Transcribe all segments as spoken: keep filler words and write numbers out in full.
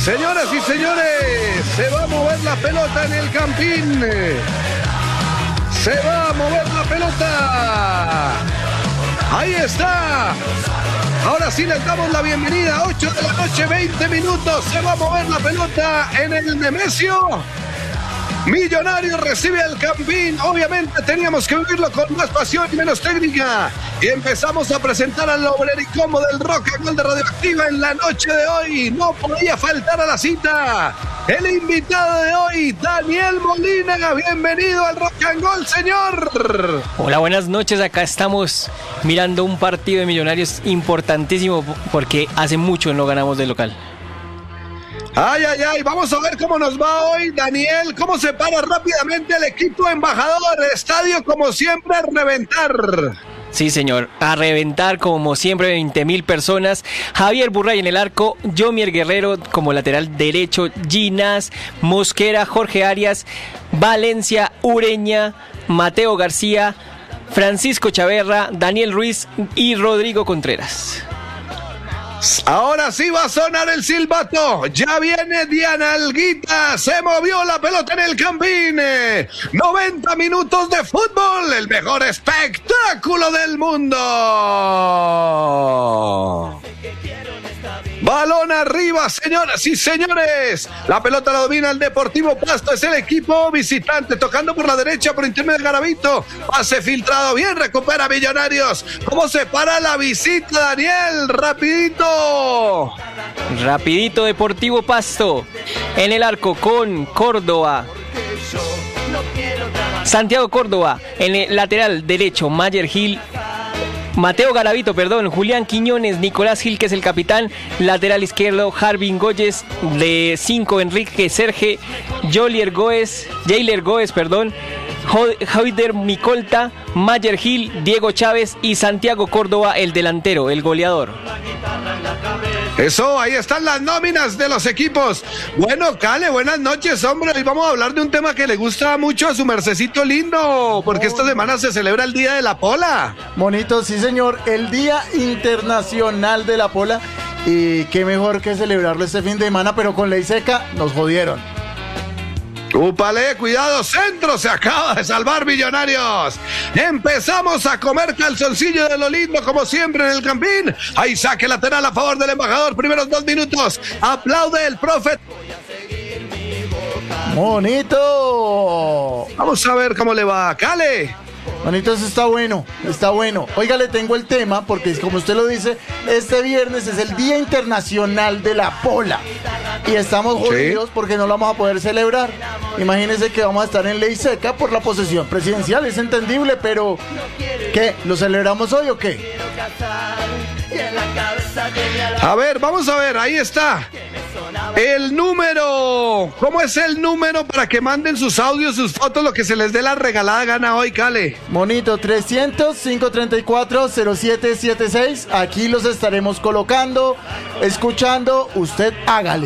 Señoras y señores, se va a mover la pelota en el Campín. Se va a mover la pelota. Ahí está. Ahora sí les damos la bienvenida. ocho de la noche, veinte minutos. Se va a mover la pelota en el Nemesio. Millonarios recibe el Campín. Obviamente teníamos que vivirlo con más pasión y menos técnica. Y empezamos a presentar al obrericombo del Rock and Roll de Radioactiva en la noche de hoy. No podía faltar a la cita el invitado de hoy, Daniel Molina. Bienvenido al Rock and Roll, señor. Hola, buenas noches. Acá estamos mirando un partido de Millonarios importantísimo porque hace mucho no ganamos de local. Ay, ay, ay, vamos a ver cómo nos va hoy, Daniel, cómo se para rápidamente el equipo embajador del estadio, como siempre, a reventar. Sí, señor, a reventar como siempre, veinte mil personas. Javier Burray en el arco, Yomier Guerrero como lateral derecho, Ginás, Mosquera, Jorge Arias, Valencia, Ureña, Mateo García, Francisco Chaverra, Daniel Ruiz y Rodrigo Contreras. Ahora sí va a sonar el silbato. Ya viene Diana Alguita. Se movió la pelota en el Campín. noventa minutos de fútbol. El mejor espectáculo del mundo. Balón arriba, señoras y señores. La pelota la domina el Deportivo Pasto. Es el equipo visitante tocando por la derecha por intermedio de Garavito. Pase filtrado. Bien, recupera Millonarios. ¿Cómo se para la visita, Daniel? Rapidito. Rapidito Deportivo Pasto. En el arco con Córdoba. Santiago Córdoba. En el lateral derecho, Mayer Gil. Mateo Garavito, perdón, Julián Quiñones, Nicolás Gil, que es el capitán, lateral izquierdo, Harvin Góyez, de cinco, Enrique Serge, Jolier Góez, Jailer Góez, perdón, Javier Micolta, Mayer Gil, Diego Chávez y Santiago Córdoba, el delantero, el goleador. Eso, ahí están las nóminas de los equipos. Bueno, Cale, buenas noches, hombre. Hoy vamos a hablar de un tema que le gusta mucho a su mercecito lindo, porque esta semana se celebra el Día de la Pola. Bonito, sí señor, el Día Internacional de la Pola. Y qué mejor que celebrarlo este fin de semana, pero con ley seca nos jodieron. ¡Úpale! ¡Cuidado! ¡Centro! Se acaba de salvar Millonarios. Empezamos a comer calzoncillo de lo lindo, como siempre en el Campín. Ahí saque lateral a favor del embajador. Primeros dos minutos. Aplaude el profe. ¡Bonito! Vamos a ver cómo le va. ¡Cale! Bonito, eso está bueno, está bueno. Oiga, le tengo el tema, porque como usted lo dice, este viernes es el Día Internacional de la Pola. Y estamos jodidos, ¿sí?, porque no lo vamos a poder celebrar. Imagínense que vamos a estar en ley seca por la posesión presidencial, es entendible, pero ¿qué? ¿Lo celebramos hoy o qué? A ver, vamos a ver, ahí está. El número, ¿cómo es el número para que manden sus audios, sus fotos, lo que se les dé la regalada gana hoy, Cale? Monito, trescientos, cinco treinta y cuatro, cero siete siete seis. Aquí los estaremos colocando, escuchando, usted hágale.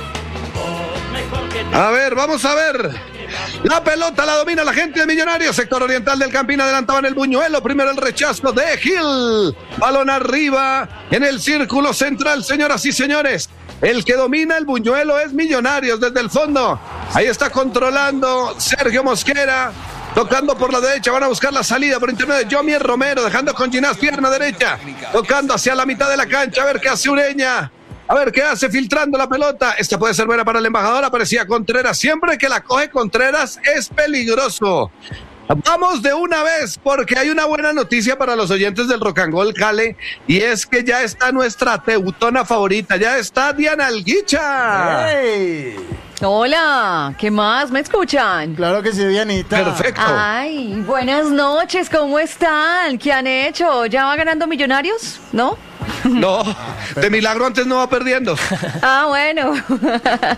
A ver, vamos a ver. La pelota la domina la gente de Millonarios. Sector oriental del Campín, adelantaban el Buñuelo. Primero el rechazo de Gil. Balón arriba en el círculo central, señoras y señores. El que domina el Buñuelo es Millonarios desde el fondo. Ahí está controlando Sergio Mosquera. Tocando por la derecha, van a buscar la salida por intermedio de Yomier Romero. Dejando con Ginás, pierna derecha. Tocando hacia la mitad de la cancha. A ver qué hace Ureña. A ver qué hace filtrando la pelota. Esta puede ser buena para el embajador. Aparecía Contreras. Siempre que la coge Contreras es peligroso. Vamos de una vez porque hay una buena noticia para los oyentes del Rock and Roll, Cale, y es que ya está nuestra teutona favorita. Ya está Diana Alguicha. ¡Hey! Hola, ¿qué más? ¿Me escuchan? Claro que sí, Dianita. Perfecto. Ay, buenas noches, ¿cómo están? ¿Qué han hecho? ¿Ya va ganando Millonarios? ¿No? No, de milagro antes no va perdiendo. Ah, bueno.